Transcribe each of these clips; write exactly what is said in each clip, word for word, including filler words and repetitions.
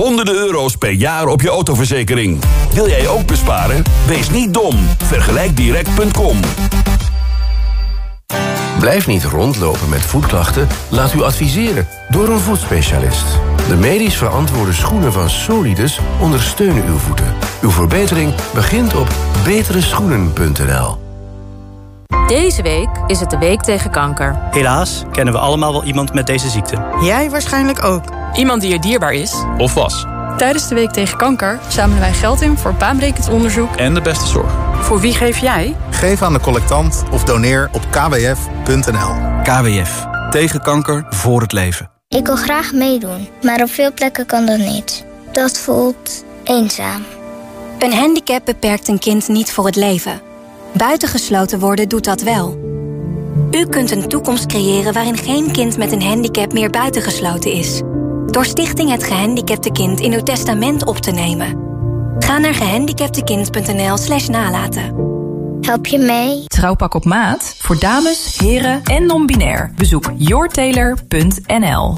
Honderden euro's per jaar op je autoverzekering. Wil jij ook besparen? Wees niet dom. Vergelijk direct punt com. Blijf niet rondlopen met voetklachten. Laat u adviseren door een voetspecialist. De medisch verantwoorde schoenen van Solidus ondersteunen uw voeten. Uw verbetering begint op betere schoenen punt n l. Deze week is het de week tegen kanker. Helaas kennen we allemaal wel iemand met deze ziekte. Jij waarschijnlijk ook. Iemand die je dierbaar is Of was. Tijdens de week tegen kanker zamelen wij geld in voor baanbrekend onderzoek En de beste zorg. Voor wie geef jij? Geef aan de collectant of doneer op k w f punt n l. K W F. Tegen kanker voor het leven. Ik wil graag meedoen, maar op veel plekken kan dat niet. Dat voelt eenzaam. Een handicap beperkt een kind niet voor het leven. Buitengesloten worden doet dat wel. U kunt een toekomst creëren waarin geen kind met een handicap meer buitengesloten is. Door Stichting Het Gehandicapte Kind in uw testament op te nemen. Ga naar gehandicaptekind punt n l slash nalaten. Help je mee? Trouwpak op maat voor dames, heren en non-binair. Bezoek yourtailor punt n l.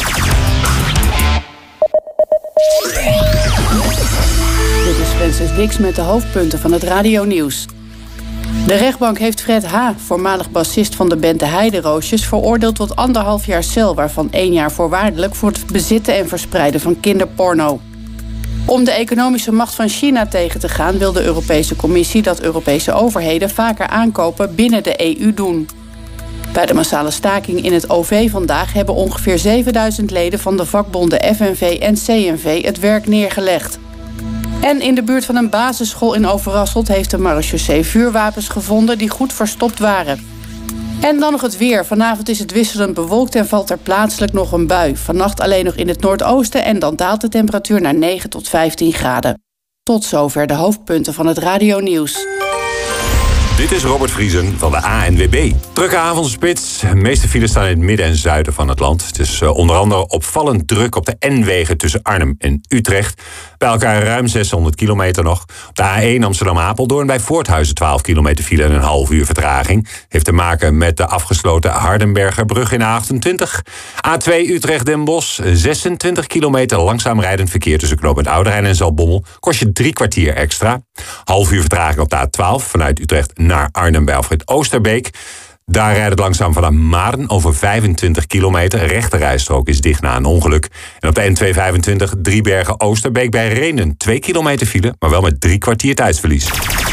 Dit is Francis Dix met de hoofdpunten van het radionieuws. De rechtbank heeft Fred H., voormalig bassist van de band De Heideroosjes, veroordeeld tot anderhalf jaar cel, waarvan één jaar voorwaardelijk voor het bezitten en verspreiden van kinderporno. Om de economische macht van China tegen te gaan wil de Europese Commissie dat Europese overheden vaker aankopen binnen de E U doen. Bij de massale staking in het O V vandaag hebben ongeveer zevenduizend leden van de vakbonden F N V en C N V het werk neergelegd. En in de buurt van een basisschool in Overasselt heeft de marechaussee vuurwapens gevonden die goed verstopt waren. En dan nog het weer. Vanavond is het wisselend bewolkt en valt er plaatselijk nog een bui. Vannacht alleen nog in het noordoosten en dan daalt de temperatuur naar negen tot vijftien graden. Tot zover de hoofdpunten van het radionieuws. Dit is Robert Vriesen van de A N W B. Drukke avondspits. De meeste files staan in het midden en zuiden van het land. Het is uh, onder andere opvallend druk op de N-wegen tussen Arnhem en Utrecht. Bij elkaar ruim zeshonderd kilometer nog. Op de A één Amsterdam-Apeldoorn bij Voorthuizen twaalf kilometer file en een half uur vertraging. Heeft te maken met de afgesloten Hardenbergerbrug in A achtentwintig. A twee Utrecht-Den Bosch, zesentwintig kilometer langzaam rijdend verkeer tussen knooppunt Ouderijn en Zaltbommel. Kost je drie kwartier extra. Half uur vertraging op de A twaalf vanuit Utrecht naar Arnhem bij Alfred Oosterbeek. Daar rijdt het langzaam vanaf Maden over vijfentwintig kilometer. Rechterrijstrook is dicht na een ongeluk. En op de N tweehonderdvijfentwintig Driebergen-Oosterbeek bij Rhenen. Twee kilometer file, maar wel met drie kwartier tijdsverlies.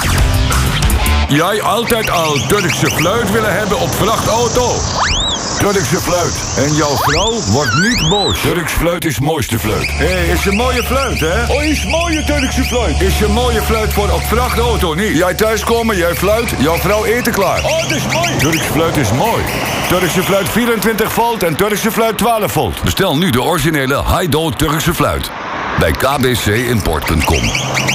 Jij altijd al Turkse fluit willen hebben op vrachtauto? Turkse fluit. En jouw vrouw wordt niet boos. Turks fluit is mooiste fluit. Hé, hey, is een mooie fluit, hè? Oh, is mooie Turkse fluit. Is een mooie fluit voor op vrachtauto, niet? Jij thuiskomen, jij fluit, jouw vrouw eten klaar. Oh, dat is mooi. Turks fluit is mooi. Turkse fluit vierentwintig volt en Turkse fluit twaalf volt. Bestel nu de originele Haido Turkse fluit. Bij k b c import punt com.